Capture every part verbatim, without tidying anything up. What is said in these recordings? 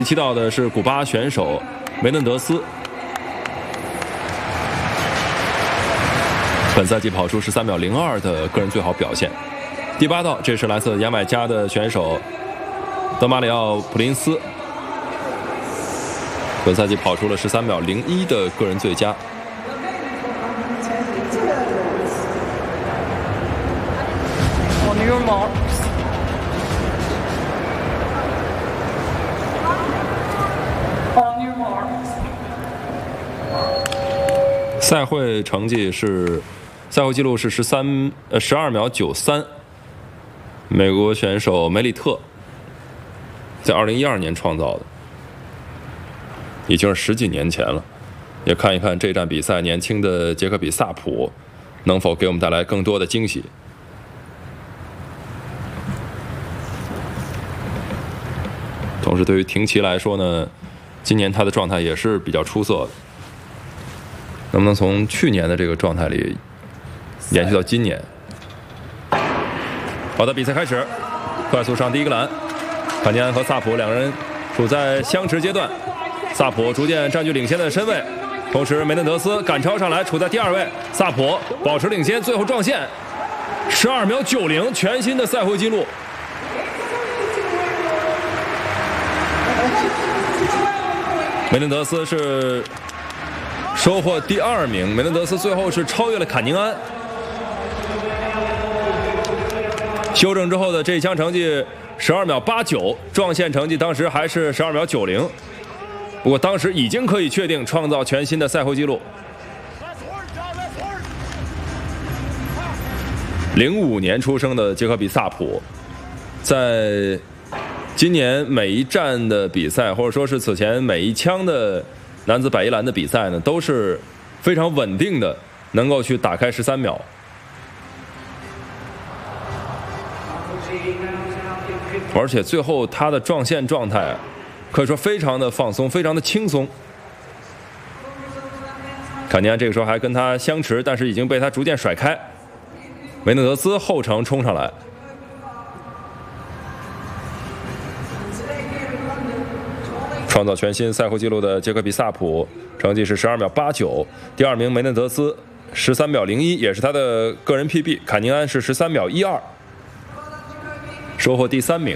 踢到的是古巴选手梅嫩德斯，本赛季跑出十三秒零二的个人最好表现。第八道，这是来自牙买加的选手德马里奥·普林斯，本赛季跑出了十三秒零一的个人最佳。 On your marks. 赛会成绩是，赛会纪录是十三呃十二秒九三。美国选手梅里特在二零一二年创造的，已经是十几年前了。也看一看这站比赛，年轻的杰克比萨普能否给我们带来更多的惊喜。同时，对于廷奇来说呢，今年他的状态也是比较出色的。能不能从去年的这个状态里延续到今年？好的，比赛开始，快速上第一个篮，坎尼安和萨普两人处在相持阶段，萨普逐渐占据领先的身位，同时梅嫩德斯赶超上来，处在第二位，萨普保持领先，最后撞线，十二秒九零，全新的赛会纪录。梅嫩德斯是收获第二名，梅嫩德斯最后是超越了坎宁安。修正之后的这一枪成绩十二秒八九，撞线成绩当时还是十二秒九零，不过当时已经可以确定创造全新的赛会纪录。零五年出生的杰克比萨普，在今年每一站的比赛，或者说是此前每一枪的男子百一栏的比赛呢，都是非常稳定的，能够去打开十三秒。而且最后他的撞线状态可以说非常的放松，非常的轻松。坎尼安这个时候还跟他相持，但是已经被他逐渐甩开。梅嫩德斯后程冲上来，创造全新赛会纪录的杰克比萨普成绩是十二秒八九，第二名梅嫩德斯十三秒零一，也是他的个人 P B。坎尼安是十三秒一二，收获第三名。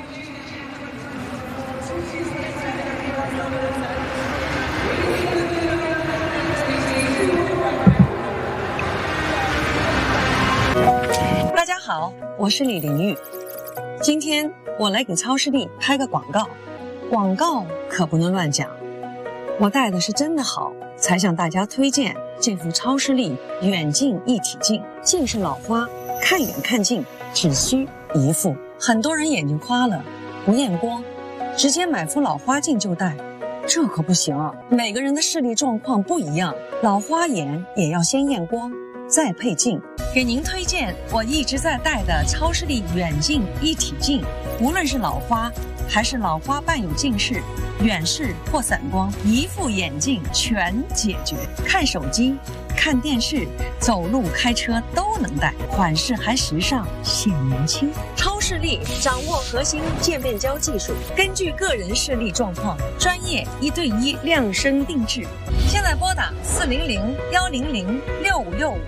大家好，我是李玲玉，今天我来给超视力拍个广告。广告可不能乱讲，我戴的是真的好，才向大家推荐这副超视力远近一体镜。近视老花，看远看近只需一副。很多人眼睛花了不验光，直接买副老花镜就戴，这可不行啊！每个人的视力状况不一样，老花眼也要先验光再配镜。给您推荐我一直在戴的超视力远近一体镜，无论是老花还是老花伴有近视、远视或散光，一副眼镜全解决。看手机、看电视、走路、开车都能戴，款式还时尚，显年轻。超视力掌握核心渐变焦技术，根据个人视力状况，专业一对一量身定制。现在拨打四零零幺零零六五六五。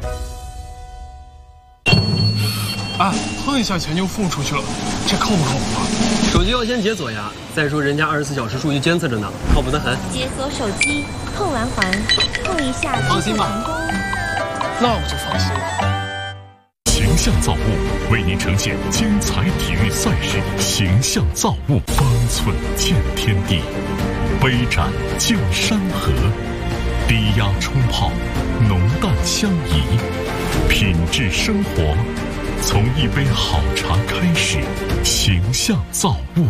啊，碰一下钱就付出去了，这靠不靠谱啊？ 手机要先解锁呀。再说人家二十四小时数据监测着呢，靠谱得很。 解锁手机，碰完环，碰一下， 放心吧。那我就放心了。 形象造物为您呈现精彩体育赛事，形象造物，方寸见天地，杯盏见山河，低压冲泡，浓淡相宜，品质生活。从一杯好茶开始，形象造物。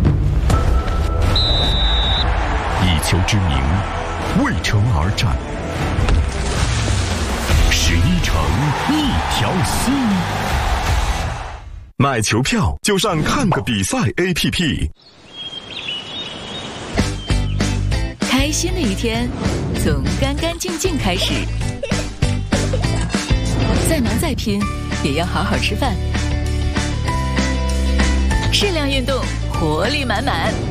以球之名，为城而战。十一城，一条心。买球票就上看个比赛 A P P。 开心的一天，从干干净净开始。再忙再拼，也要好好吃饭。适量运动，活力满满。